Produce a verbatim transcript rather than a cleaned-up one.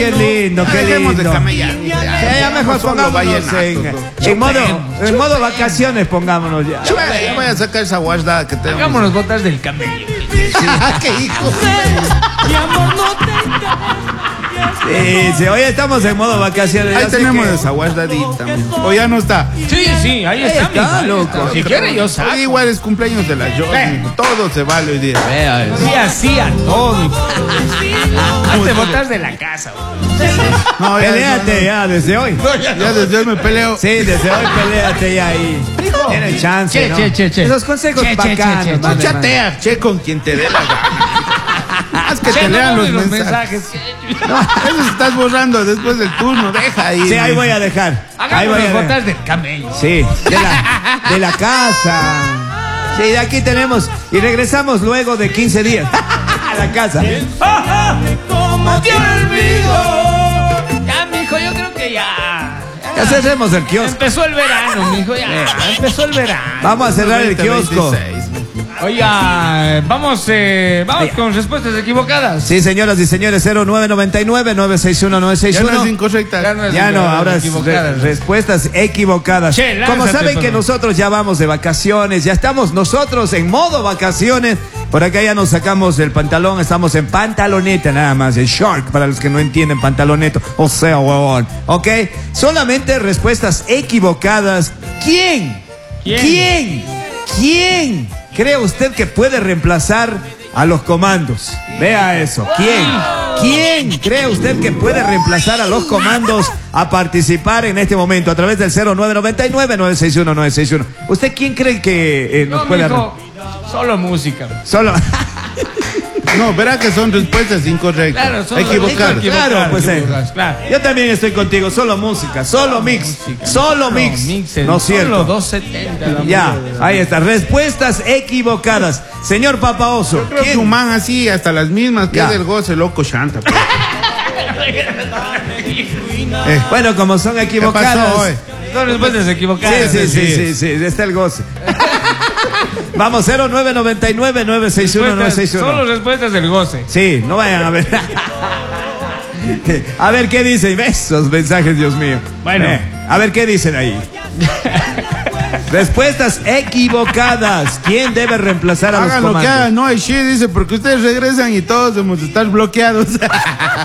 qué lindo, qué Dejemos de lindo. camellar. Ya, ya mejor Solo pongámonos en, en modo, en modo vacaciones, pongámonos ya. Yo voy, yo voy a sacar esa guarda que tenemos. Hagámonos botas del camello. ¡Qué hijo! Mi amor no te Sí, sí, hoy estamos en modo vacaciones. Ahí así tenemos que- esa guardadita. O ya no está. Sí, sí, ahí está, está, mi loco. Si quiere yo saco. Hoy igual es cumpleaños de la Johnny. Eh. Todo se vale hoy día. Vea eso. Sí, así a todo. Hazte botas de la casa. No, ya, Peléate no, ya desde hoy. no. Ya desde hoy me peleo. Sí, desde hoy peléate ya ahí. Tiene chance, Che, ¿no? che, che, che. Esos consejos Che, che, bacanos, che, che, mano, Tú chatea, che, con quien te dé la gana. Haz que Che, te no lean los borres mensajes. Eso estás borrando después del turno. Deja ahí. Sí, ahí voy a dejar. Ahí voy Hagámonos a botas dejar. del camello. Sí, de la, de la casa. Sí, de aquí tenemos. Y regresamos luego de quince días a la casa. como te olvido. Ya, mijo, yo creo que ya. Ya cerremos el kiosco. Empezó el verano, mijo, ya. Empezó el verano. Vamos a cerrar el kiosco. veintiséis. Oiga, vamos, eh, vamos con respuestas equivocadas. Sí, señoras y señores, cero nueve nueve nueve, nueve seis uno, nueve seis Ya no es uno. incorrecta. Ya no es Ya no, incorrecta, ahora es equivocadas. re- respuestas equivocadas. Che, lánzate, Como saben pues. que nosotros ya vamos de vacaciones, ya estamos nosotros en modo vacaciones. Por acá ya nos sacamos el pantalón, estamos en pantaloneta nada más, el short, para los que no entienden pantaloneto. O sea, huevón. ¿Ok? Solamente respuestas equivocadas. ¿Quién? ¿Quién? ¿Quién? ¿Quién cree usted que puede reemplazar a los comandos? Vea eso. ¿Quién? ¿Quién cree usted que puede reemplazar a los comandos a participar en este momento a través del cero nueve nueve nueve, nueve seis uno, nueve seis uno? ¿Usted quién cree que eh, nos No, puede mijo, solo música. Solo. No, verá que son respuestas incorrectas. Claro, solo Equivocadas. equivocadas, Claro, pues, eh. equivocadas, claro. Yo también estoy contigo. Solo música, solo mix, Música. solo No, mix. mixes, No es solo cierto. doscientos setenta. la Ya, madre. ahí está. Respuestas equivocadas. Señor Papa Oso. Creo que ¿quién? un man así, hasta las mismas que Ya. es del goce, loco chanta. pues. Eh, Bueno, como son ¿Qué equivocadas. pasó hoy? Son respuestas equivocadas. Sí, sí, sí, sí. sí, sí, está el goce. Vamos, cero nueve nueve nueve, nueve seis uno, nueve seis Respuestas- Solo uno. respuestas del goce. Sí, no vayan a ver. A ver qué dicen. Esos mensajes, Dios mío. Bueno. Eh, a ver qué dicen ahí. Respuestas equivocadas. ¿Quién debe reemplazar a los Hagan lo que comandos? hagan, no hay shit, dice, porque ustedes regresan y todos hemos de estar bloqueados.